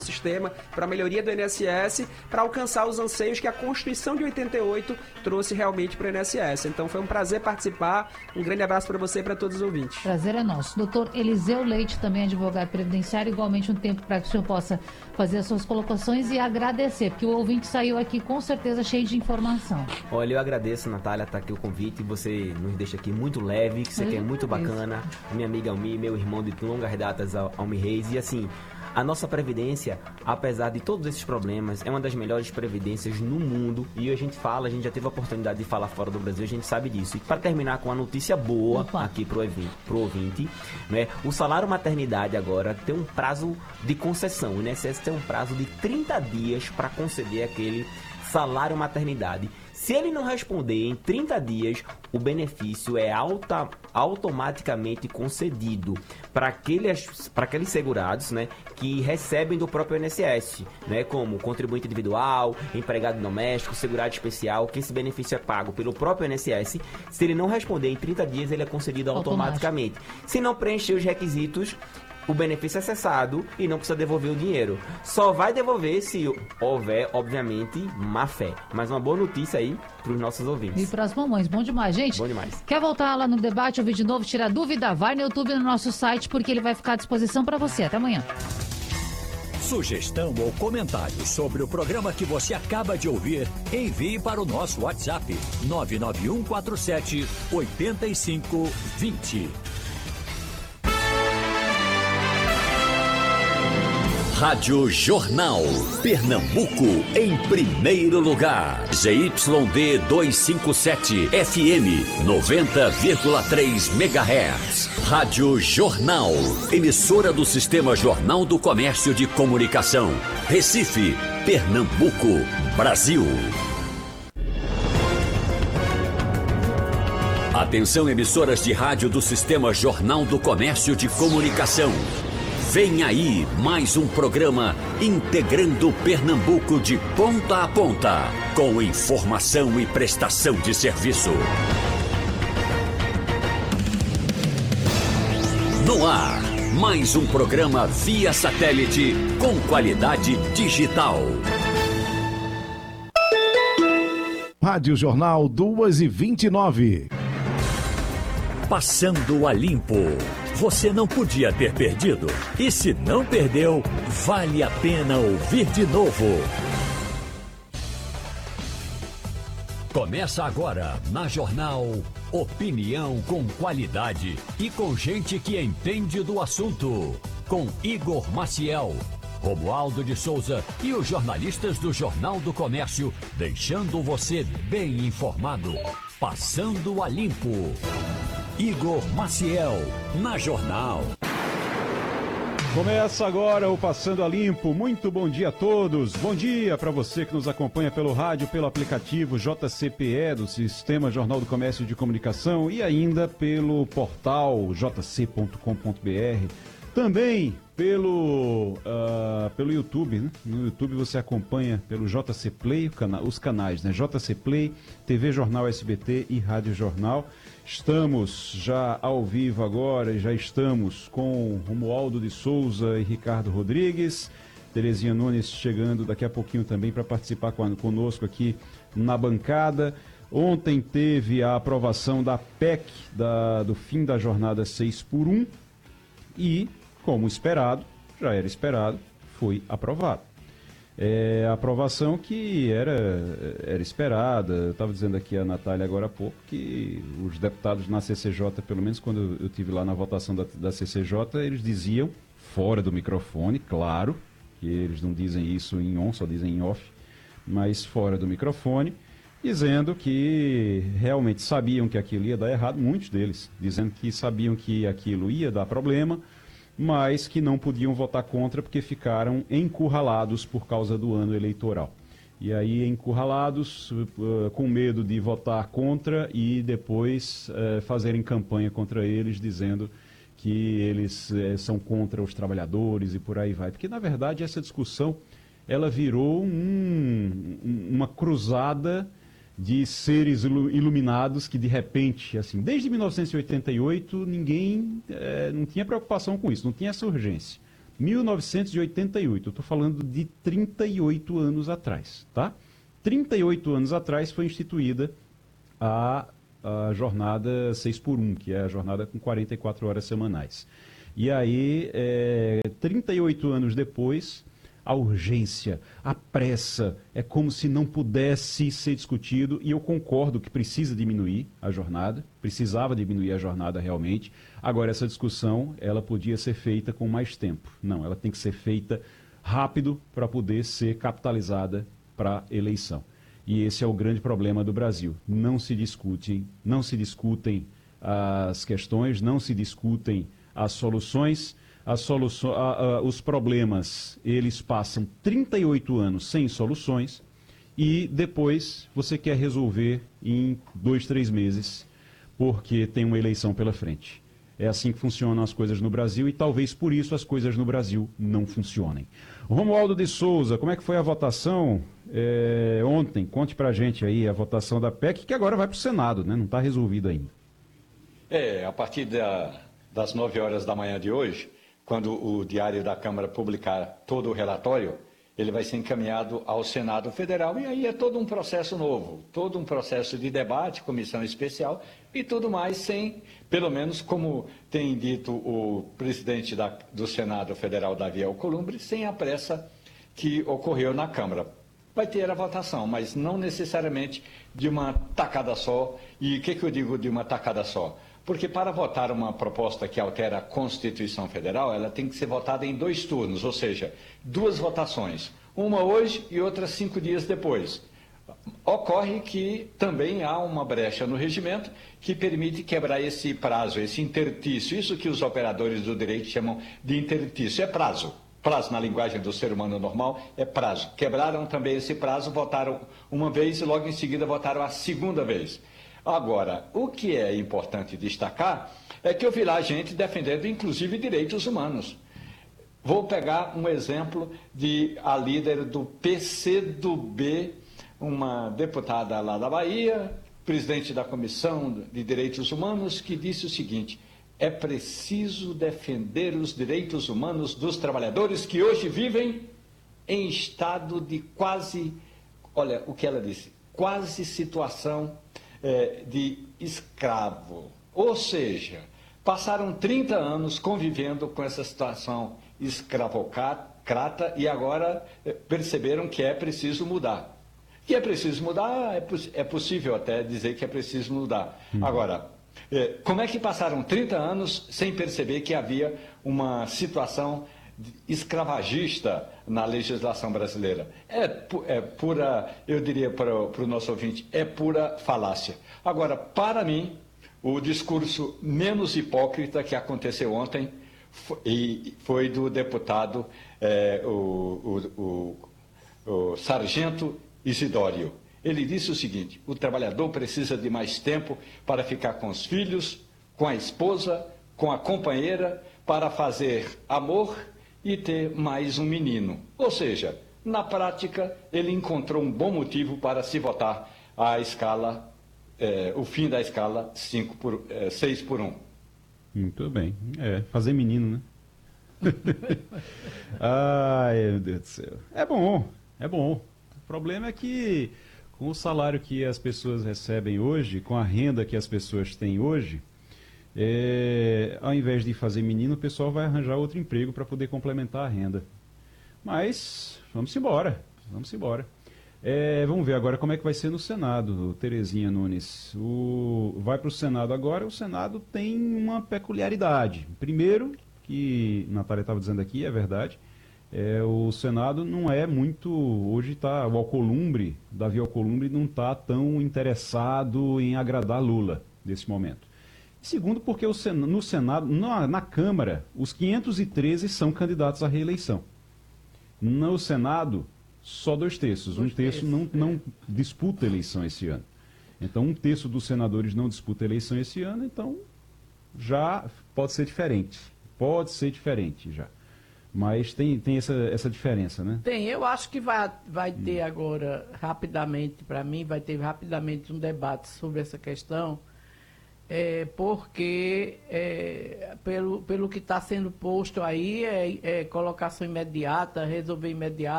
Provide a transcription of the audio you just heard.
sistema, para a melhoria do INSS, para alcançar os anseios que a Constituição de 88 trouxe realmente para o INSS. Então foi um prazer participar, um grande abraço para você e para todos os ouvintes. Prazer é nosso. Doutor Eliseu Leite, também advogado previdenciário, igualmente um tempo para que o senhor possa fazer as suas colocações e agradecer, porque o ouvinte saiu aqui com certeza cheio de informação. Olha, eu agradeço, Natália, tá aqui o convite, você nos deixa aqui muito leve, que você quer muito bacana, minha amiga Almi, meu irmão de longas datas, Almi Reis, e assim, a nossa previdência, apesar de todos esses problemas, é uma das melhores previdências no mundo. E a gente já teve a oportunidade de falar fora do Brasil, a gente sabe disso. E para terminar com uma notícia boa aqui pro ouvinte, né? O salário maternidade agora tem um prazo de concessão. O INSS tem um prazo de 30 dias para conceder aquele salário maternidade. Se ele não responder em 30 dias, o benefício é automaticamente concedido para aqueles segurados, né, que recebem do próprio INSS, né, como contribuinte individual, empregado doméstico, segurado especial, que esse benefício é pago pelo próprio INSS. Se ele não responder em 30 dias, ele é concedido automaticamente. Se não preencher os requisitos, o benefício é cessado e não precisa devolver o dinheiro. Só vai devolver se houver, obviamente, má fé. Mas uma boa notícia aí para os nossos ouvintes. E para as mamães, bom demais, gente. Bom demais. Quer voltar lá no debate, ouvir de novo, tirar dúvida? Vai no YouTube, no nosso site, porque ele vai ficar à disposição para você. Até amanhã. Sugestão ou comentário sobre o programa que você acaba de ouvir, envie para o nosso WhatsApp 99147 8520. Rádio Jornal, Pernambuco, em primeiro lugar. ZYD 257, FM 90,3 MHz. Rádio Jornal, emissora do Sistema Jornal do Comércio de Comunicação. Recife, Pernambuco, Brasil. Atenção, emissoras de rádio do Sistema Jornal do Comércio de Comunicação. Vem aí mais um programa integrando Pernambuco de ponta a ponta, com informação e prestação de serviço. No ar, mais um programa via satélite com qualidade digital. Rádio Jornal 2h29. Passando a limpo. Você não podia ter perdido. E se não perdeu, vale a pena ouvir de novo. Começa agora, na Jornal, opinião com qualidade e com gente que entende do assunto. Com Igor Maciel, Romualdo de Souza e os jornalistas do Jornal do Comércio, deixando você bem informado. Passando a limpo. Igor Maciel, na Jornal. Começa agora o Passando a Limpo. Muito bom dia a todos. Bom dia para você que nos acompanha pelo rádio, pelo aplicativo JCPE do Sistema Jornal do Comércio de Comunicação e ainda pelo portal jc.com.br. Também pelo YouTube, né? No YouTube você acompanha pelo JC Play, os canais, né? JC Play, TV Jornal SBT e Rádio Jornal. Estamos já ao vivo agora, já estamos com Romualdo de Souza e Ricardo Rodrigues. Terezinha Nunes chegando daqui a pouquinho também para participar conosco aqui na bancada. Ontem teve a aprovação da PEC do fim da jornada 6x1 e, como esperado, já era esperado, foi aprovado. É a aprovação que era esperada. Eu estava dizendo aqui a Natália agora há pouco que os deputados na CCJ, pelo menos quando eu estive lá na votação da CCJ, eles diziam, fora do microfone, claro, que eles não dizem isso em on, só dizem em off, mas fora do microfone, dizendo que realmente sabiam que aquilo ia dar errado, muitos deles, dizendo que sabiam que aquilo ia dar problema, mas que não podiam votar contra porque ficaram encurralados por causa do ano eleitoral. E aí, encurralados, com medo de votar contra e depois fazerem campanha contra eles, dizendo que eles são contra os trabalhadores e por aí vai. Porque, na verdade, essa discussão ela virou uma cruzada de seres iluminados que, de repente, assim, desde 1988, ninguém não tinha preocupação com isso, não tinha essa urgência. 1988, eu estou falando de 38 anos atrás, tá? 38 anos atrás foi instituída a jornada 6x1, que é a jornada com 44 horas semanais. E aí, 38 anos depois, a urgência, a pressa, é como se não pudesse ser discutido, e eu concordo que precisa diminuir a jornada, precisava diminuir a jornada realmente. Agora, essa discussão, ela podia ser feita com mais tempo. Não, ela tem que ser feita rápido para poder ser capitalizada para a eleição. E esse é o grande problema do Brasil. Não se discutem as questões, não se discutem as soluções. Os problemas, eles passam 38 anos sem soluções e depois você quer resolver em 2, 3 meses, porque tem uma eleição pela frente. É assim que funcionam as coisas no Brasil e talvez por isso as coisas no Brasil não funcionem. Romualdo de Souza, como é que foi a votação ontem? Conte pra gente aí a votação da PEC, que agora vai para o Senado, né? Não está resolvido ainda. A partir das 9 horas da manhã de hoje, quando o Diário da Câmara publicar todo o relatório, ele vai ser encaminhado ao Senado Federal e aí é todo um processo novo, todo um processo de debate, comissão especial e tudo mais sem, pelo menos como tem dito o presidente do Senado Federal, Davi Alcolumbre, sem a pressa que ocorreu na Câmara. Vai ter a votação, mas não necessariamente de uma tacada só. E o que eu digo de uma tacada só? Porque para votar uma proposta que altera a Constituição Federal, ela tem que ser votada em 2 turnos, ou seja, 2 votações. Uma hoje e outra 5 dias depois. Ocorre que também há uma brecha no regimento que permite quebrar esse prazo, esse interstício. Isso que os operadores do direito chamam de interstício. É prazo. Prazo na linguagem do ser humano normal é prazo. Quebraram também esse prazo, votaram uma vez e logo em seguida votaram a segunda vez. Agora, o que é importante destacar é que eu vi lá gente defendendo, inclusive, direitos humanos. Vou pegar um exemplo de a líder do PCdoB, uma deputada lá da Bahia, presidente da Comissão de Direitos Humanos, que disse o seguinte: é preciso defender os direitos humanos dos trabalhadores que hoje vivem em estado de quase, olha o que ela disse, quase situação de escravo. Ou seja, passaram 30 anos convivendo com essa situação escravocrata e agora perceberam que é preciso mudar. Que é preciso mudar, é possível até dizer que é preciso mudar. Agora, como é que passaram 30 anos sem perceber que havia uma situação escravagista na legislação brasileira? É pura, eu diria para o nosso ouvinte, é pura falácia. Agora, para mim, o discurso menos hipócrita que aconteceu ontem foi do deputado, o Sargento Isidório. Ele disse o seguinte: o trabalhador precisa de mais tempo para ficar com os filhos, com a esposa, com a companheira, para fazer amor e ter mais um menino. Ou seja, na prática, ele encontrou um bom motivo para se votar a escala, o fim da escala 6x1. Muito bem. Fazer menino, né? Ai, meu Deus do céu. É bom. O problema é que com o salário que as pessoas recebem hoje, com a renda que as pessoas têm hoje, ao invés de fazer menino, o pessoal vai arranjar outro emprego para poder complementar a renda. Mas vamos embora. Vamos ver agora como é que vai ser no Senado, Terezinha Nunes. Vai para o Senado agora, o Senado tem uma peculiaridade. Primeiro, que a Natália estava dizendo aqui, é verdade, o Senado não é muito, hoje está, Davi Alcolumbre não está tão interessado em agradar Lula nesse momento. Segundo, porque no Senado, na Câmara, os 513 são candidatos à reeleição. No Senado, só 2 terços. Um terço não disputa eleição esse ano. Então, 1/3 dos senadores não disputa eleição esse ano, então já pode ser diferente. Já. Mas tem essa diferença, né? Tem, eu acho que vai ter agora, rapidamente, para mim, vai ter rapidamente um debate sobre essa questão porque pelo que está sendo posto aí, é colocação imediata, resolver imediato.